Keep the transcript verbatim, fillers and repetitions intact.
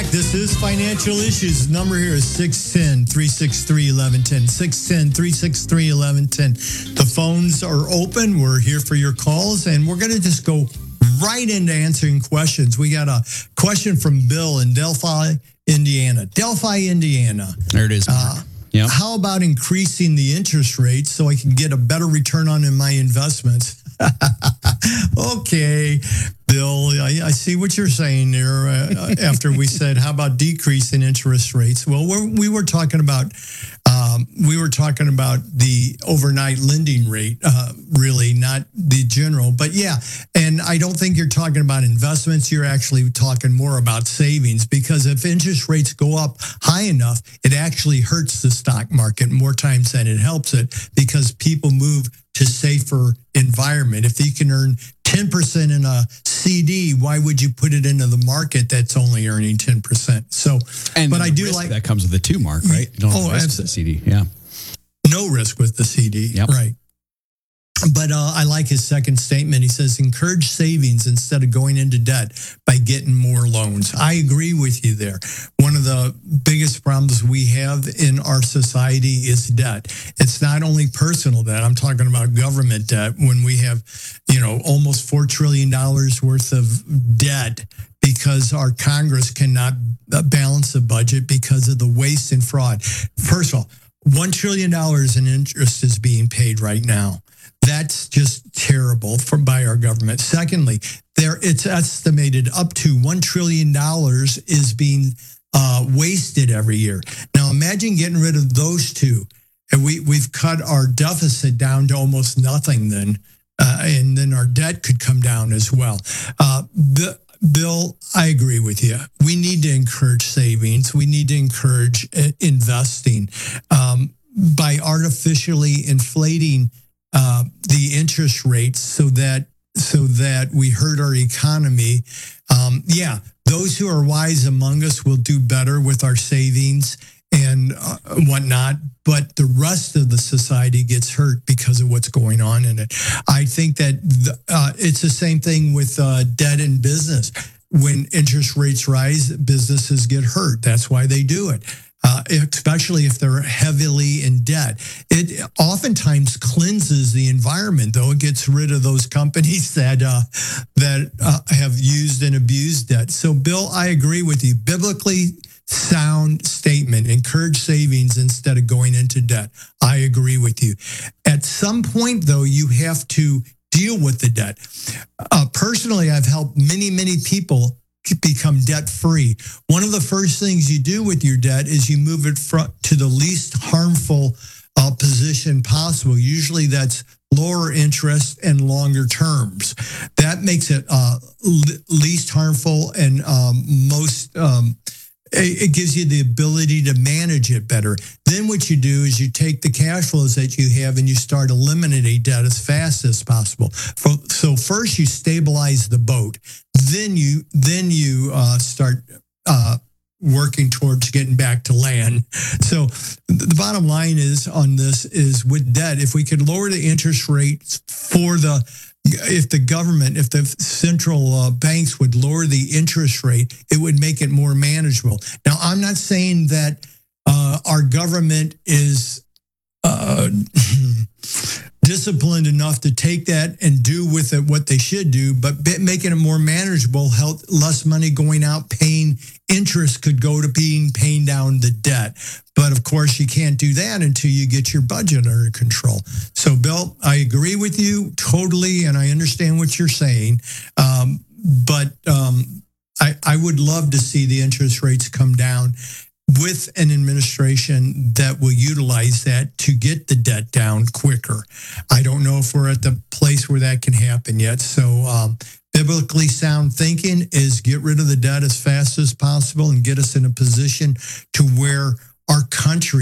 This is Financial Issues. The number here is six one zero, three six three, one one one zero. six one zero, three six three, one one one zero. The phones are open. We're here for your calls, and we're going to just go right into answering questions. We got a question from Bill in Delphi, Indiana. Delphi, Indiana. There it is. Uh, yep. How about increasing the interest rate so I can get a better return on my investments? Okay, Bill, I, I see what you're saying there. Uh, after we said, how about decreasing interest rates? Well, we're, we were talking about um, we were talking about the overnight lending rate, uh, really, not the general. But yeah, and I don't think you're talking about investments. You're actually talking more about savings, because if interest rates go up high enough, it actually hurts the stock market more times than it helps it, because people move to safer environment. If you can earn ten percent in a C D, why would you put it into the market that's only earning ten percent? So, and but I do risk like that comes with the two mark, right? You don't have oh, risk with the C D. Yeah. No risk with the C D. Yep. Right. But uh, I like his second statement. He says, encourage savings instead of going into debt by getting more loans. I agree with you there. One of the biggest problems we have in our society is debt. It's not only personal debt. I'm talking about government debt. When we have, you know, almost four trillion dollars worth of debt because our Congress cannot balance the budget because of the waste and fraud. First of all, one trillion dollars in interest is being paid right now. That's just terrible for by our government. Secondly, there it's estimated up to one trillion dollars is being uh, wasted every year. Now, imagine getting rid of those two. And we, we've cut our deficit down to almost nothing then. Uh, and then our debt could come down as well. Uh, the, Bill, I agree with you. We need to encourage savings. We need to encourage uh, investing. Um, by artificially inflating Uh, the interest rates so that so that we hurt our economy. Um, yeah, those who are wise among us will do better with our savings and uh, whatnot, but the rest of the society gets hurt because of what's going on in it. I think that the, uh, it's the same thing with uh, debt in business. When interest rates rise, businesses get hurt. That's why they do it. Uh, especially if they're heavily in debt. It oftentimes cleanses the environment, though. It gets rid of those companies that uh, that uh, have used and abused debt. So, Bill, I agree with you. Biblically sound statement. Encourage savings instead of going into debt. I agree with you. At some point, though, you have to deal with the debt. Uh, personally, I've helped many, many people become debt-free. One of the first things you do with your debt is you move it fr- to the least harmful uh, position possible. Usually that's lower interest and longer terms. That makes it uh, l- least harmful and um, most... Um, it gives you the ability to manage it better. Then what you do is you take the cash flows that you have and you start eliminating debt as fast as possible. So first you stabilize the boat. Then you then you uh, start uh, working towards getting back to land. So the bottom line is on this is with debt, if we could lower the interest rates for the If the government, if the central uh, banks would lower the interest rate, it would make it more manageable. Now, I'm not saying that uh, our government is uh, disciplined enough to take that and do with it what they should do, but making it more manageable, help less money going out, paying interest could go to being paying down the debt. But of course, you can't do that until you get your budget under control. So, Bill, I agree with you totally, and I understand what you're saying. Um, but um, I, I would love to see the interest rates come down with an administration that will utilize that to get the debt down quicker. I don't know if we're at the place where that can happen yet. So um, biblically sound thinking is get rid of the debt as fast as possible and get us in a position to where our country